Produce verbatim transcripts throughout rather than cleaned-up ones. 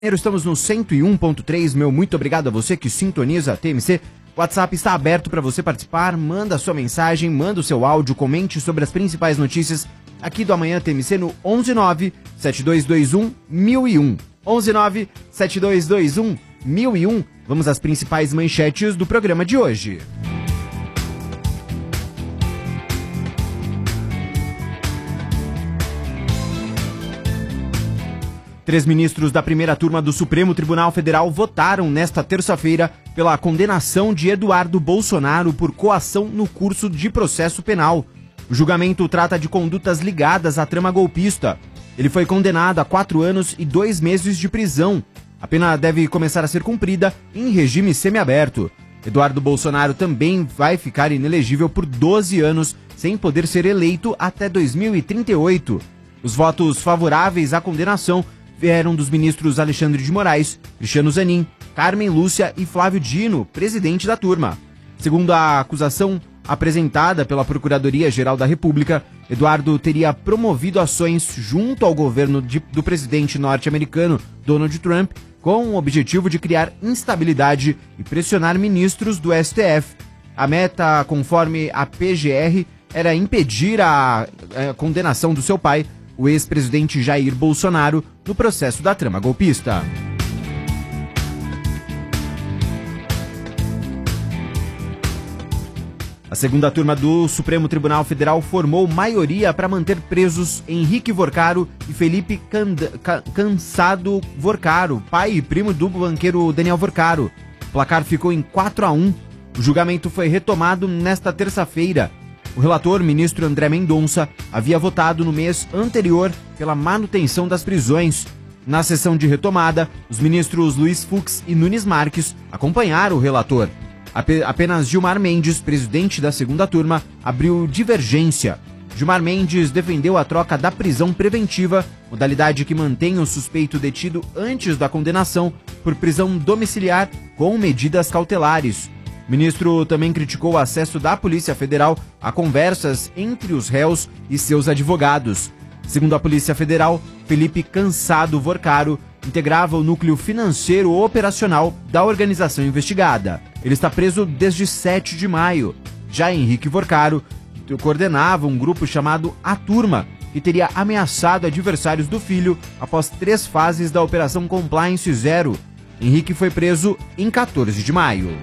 Estamos no cento e um ponto três, meu muito obrigado a você que sintoniza a T M C. O WhatsApp está aberto para você participar, manda a sua mensagem, manda o seu áudio, comente sobre as principais notícias aqui do Amanhã T M C no onze nove sete dois dois um mil e um. onze nove sete dois dois um mil e um. Vamos às principais manchetes do programa de hoje. Três ministros da primeira turma do Supremo Tribunal Federal votaram nesta terça-feira pela condenação de Eduardo Bolsonaro por coação no curso de processo penal. O julgamento trata de condutas ligadas à trama golpista. Ele foi condenado a quatro anos e dois meses de prisão. A pena deve começar a ser cumprida em regime semiaberto. Eduardo Bolsonaro também vai ficar inelegível por doze anos, sem poder ser eleito até dois mil e trinta e oito. Os votos favoráveis à condenação vieram dos ministros Alexandre de Moraes, Cristiano Zanin, Carmen Lúcia e Flávio Dino, presidente da turma. Segundo a acusação apresentada pela Procuradoria-Geral da República, Eduardo teria promovido ações junto ao governo de, do presidente norte-americano Donald Trump com o objetivo de criar instabilidade e pressionar ministros do S T F. A meta, conforme a P G R, era impedir a, a condenação do seu pai, o ex-presidente Jair Bolsonaro, no processo da trama golpista. A segunda turma do Supremo Tribunal Federal formou maioria para manter presos Henrique Vorcaro e Felipe Cand- Ca- Cansado Vorcaro, pai e primo do banqueiro Daniel Vorcaro. O placar ficou em quatro a um. O julgamento foi retomado nesta terça-feira. O relator, ministro André Mendonça, havia votado no mês anterior pela manutenção das prisões. Na sessão de retomada, os ministros Luiz Fux e Nunes Marques acompanharam o relator. Apenas Gilmar Mendes, presidente da segunda turma, abriu divergência. Gilmar Mendes defendeu a troca da prisão preventiva, modalidade que mantém o suspeito detido antes da condenação, por prisão domiciliar com medidas cautelares. O ministro também criticou o acesso da Polícia Federal a conversas entre os réus e seus advogados. Segundo a Polícia Federal, Felipe Cansado Vorcaro integrava o núcleo financeiro operacional da organização investigada. Ele está preso desde sete de maio. Já Henrique Vorcaro coordenava um grupo chamado A Turma, que teria ameaçado adversários do filho após três fases da Operação Compliance Zero. Henrique foi preso em quatorze de maio.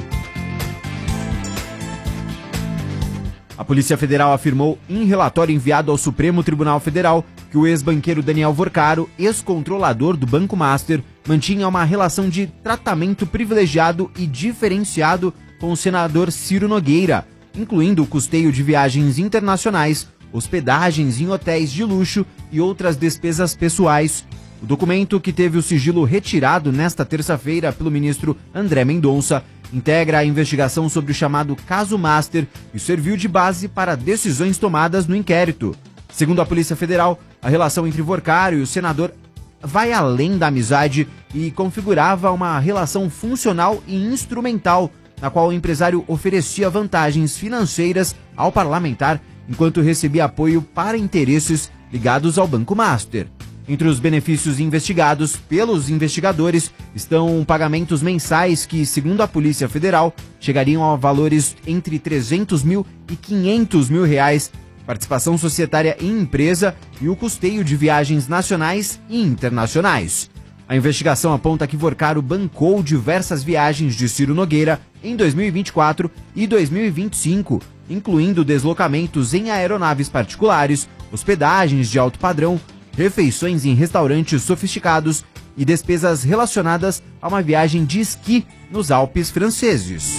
A Polícia Federal afirmou em relatório enviado ao Supremo Tribunal Federal que o ex-banqueiro Daniel Vorcaro, ex-controlador do Banco Master, mantinha uma relação de tratamento privilegiado e diferenciado com o senador Ciro Nogueira, incluindo o custeio de viagens internacionais, hospedagens em hotéis de luxo e outras despesas pessoais. O documento, que teve o sigilo retirado nesta terça-feira pelo ministro André Mendonça, integra a investigação sobre o chamado Caso Master e serviu de base para decisões tomadas no inquérito. Segundo a Polícia Federal, a relação entre Vorcaro e o senador vai além da amizade e configurava uma relação funcional e instrumental, na qual o empresário oferecia vantagens financeiras ao parlamentar, enquanto recebia apoio para interesses ligados ao Banco Master. Entre os benefícios investigados pelos investigadores estão pagamentos mensais que, segundo a Polícia Federal, chegariam a valores entre trezentos mil e quinhentos mil reais, participação societária em empresa e o custeio de viagens nacionais e internacionais. A investigação aponta que Vorcaro bancou diversas viagens de Ciro Nogueira em dois mil e vinte e quatro e dois mil e vinte e cinco, incluindo deslocamentos em aeronaves particulares, hospedagens de alto padrão, refeições em restaurantes sofisticados e despesas relacionadas a uma viagem de esqui nos Alpes franceses.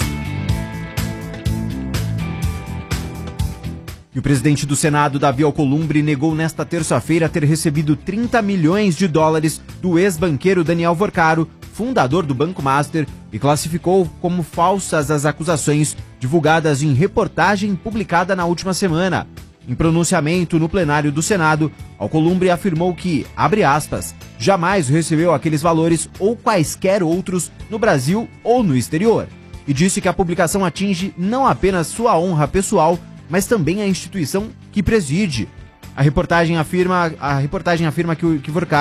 E o presidente do Senado, Davi Alcolumbre, negou nesta terça-feira ter recebido trinta milhões de dólares do ex-banqueiro Daniel Vorcaro, fundador do Banco Master, e classificou como falsas as acusações divulgadas em reportagem publicada na última semana. Em pronunciamento no plenário do Senado, Alcolumbre afirmou que, abre aspas, jamais recebeu aqueles valores ou quaisquer outros no Brasil ou no exterior, e disse que a publicação atinge não apenas sua honra pessoal, mas também a instituição que preside. A reportagem afirma, a reportagem afirma que o que Vorcaro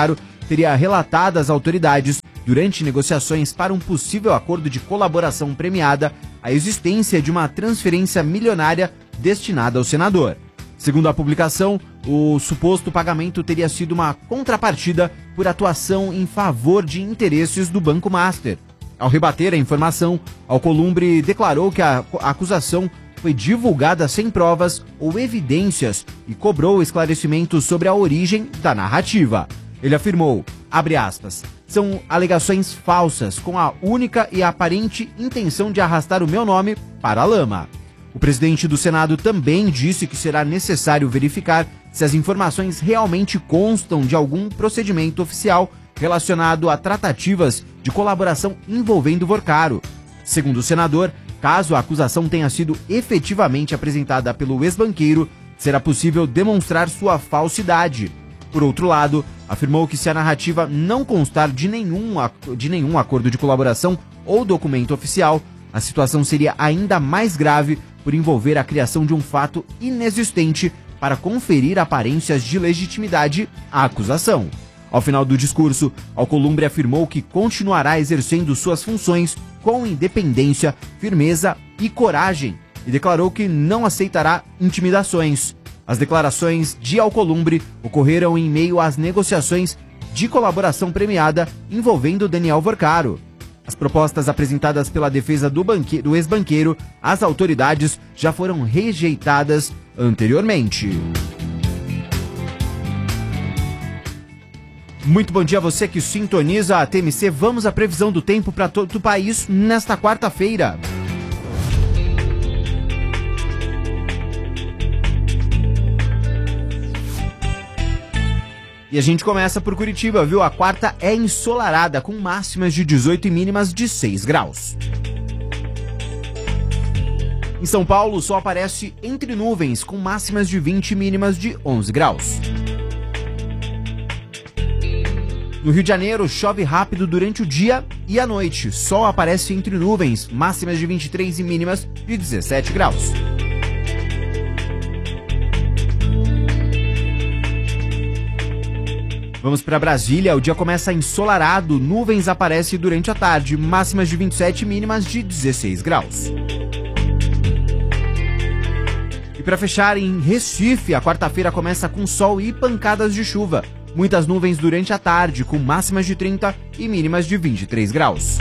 teria relatado às autoridades, durante negociações para um possível acordo de colaboração premiada, a existência de uma transferência milionária destinada ao senador. Segundo a publicação, o suposto pagamento teria sido uma contrapartida por atuação em favor de interesses do Banco Master. Ao rebater a informação, Alcolumbre declarou que a acusação foi divulgada sem provas ou evidências e cobrou esclarecimentos sobre a origem da narrativa. Ele afirmou, abre aspas, são alegações falsas com a única e aparente intenção de arrastar o meu nome para a lama. O presidente do Senado também disse que será necessário verificar se as informações realmente constam de algum procedimento oficial relacionado a tratativas de colaboração envolvendo Vorcaro. Segundo o senador, caso a acusação tenha sido efetivamente apresentada pelo ex-banqueiro, será possível demonstrar sua falsidade. Por outro lado, afirmou que se a narrativa não constar de nenhum, de nenhum acordo de colaboração ou documento oficial, a situação seria ainda mais grave por envolver a criação de um fato inexistente para conferir aparências de legitimidade à acusação. Ao final do discurso, Alcolumbre afirmou que continuará exercendo suas funções com independência, firmeza e coragem e declarou que não aceitará intimidações. As declarações de Alcolumbre ocorreram em meio às negociações de colaboração premiada envolvendo Daniel Vorcaro. As propostas apresentadas pela defesa do, banque... do ex-banqueiro às autoridades já foram rejeitadas anteriormente. Muito bom dia a você que sintoniza a T M C. Vamos à previsão do tempo para todo o país nesta quarta-feira. E a gente começa por Curitiba, viu? A quarta é ensolarada, com máximas de dezoito e mínimas de seis graus. Em São Paulo, o sol aparece entre nuvens, com máximas de vinte e mínimas de onze graus. No Rio de Janeiro, chove rápido durante o dia e a noite. Sol aparece entre nuvens, máximas de vinte e três e mínimas de dezessete graus. Vamos para Brasília, o dia começa ensolarado, nuvens aparecem durante a tarde, máximas de vinte e sete e mínimas de dezesseis graus. E para fechar, em Recife, a quarta-feira começa com sol e pancadas de chuva. Muitas nuvens durante a tarde, com máximas de trinta e mínimas de vinte e três graus.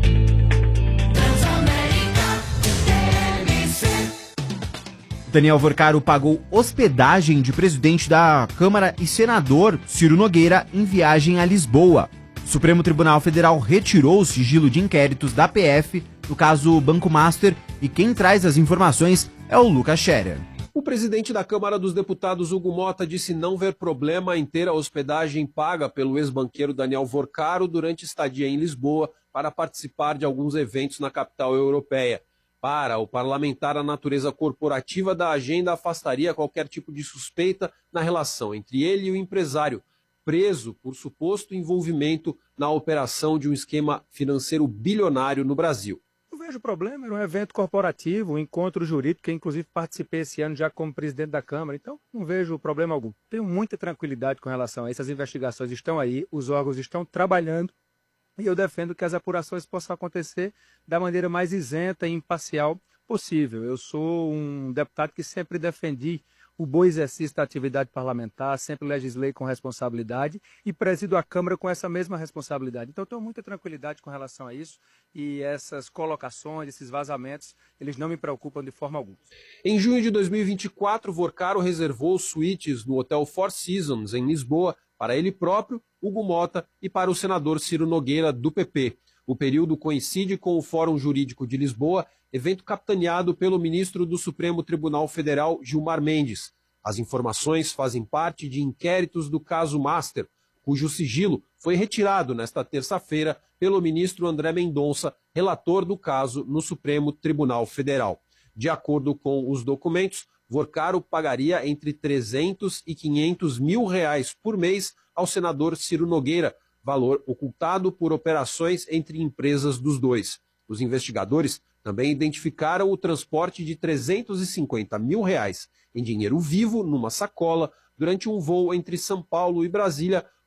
Daniel Vorcaro pagou hospedagem de presidente da Câmara e senador Ciro Nogueira em viagem a Lisboa. O Supremo Tribunal Federal retirou o sigilo de inquéritos da P F no caso Banco Master e quem traz as informações é o Lucas Scherer. O presidente da Câmara dos Deputados, Hugo Mota, disse não ver problema em ter a hospedagem paga pelo ex-banqueiro Daniel Vorcaro durante estadia em Lisboa para participar de alguns eventos na capital europeia. Para o parlamentar, a natureza corporativa da agenda afastaria qualquer tipo de suspeita na relação entre ele e o empresário, preso por suposto envolvimento na operação de um esquema financeiro bilionário no Brasil. Não vejo problema, era um evento corporativo, um encontro jurídico, que inclusive participei esse ano já como presidente da Câmara, então não vejo problema algum. Tenho muita tranquilidade com relação a isso, as investigações estão aí, os órgãos estão trabalhando e eu defendo que as apurações possam acontecer da maneira mais isenta e imparcial possível. Eu sou um deputado que sempre defendi o bom exercício da atividade parlamentar, sempre legislei com responsabilidade e presido a Câmara com essa mesma responsabilidade. Então, eu tenho muita tranquilidade com relação a isso e essas colocações, esses vazamentos, eles não me preocupam de forma alguma. Em junho de dois mil e vinte e quatro, Vorcaro reservou suítes no Hotel Four Seasons, em Lisboa, para ele próprio, Hugo Mota e para o senador Ciro Nogueira, do P P. O período coincide com o Fórum Jurídico de Lisboa, evento capitaneado pelo ministro do Supremo Tribunal Federal, Gilmar Mendes. As informações fazem parte de inquéritos do caso Master, cujo sigilo foi retirado nesta terça-feira pelo ministro André Mendonça, relator do caso no Supremo Tribunal Federal. De acordo com os documentos, Vorcaro pagaria entre trezentos e quinhentos mil reais por mês ao senador Ciro Nogueira, valor ocultado por operações entre empresas dos dois. Os investigadores também identificaram o transporte de trezentos e cinquenta mil reais em dinheiro vivo numa sacola durante um voo entre São Paulo e Brasília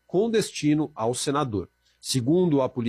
com destino ao senador. Segundo a polícia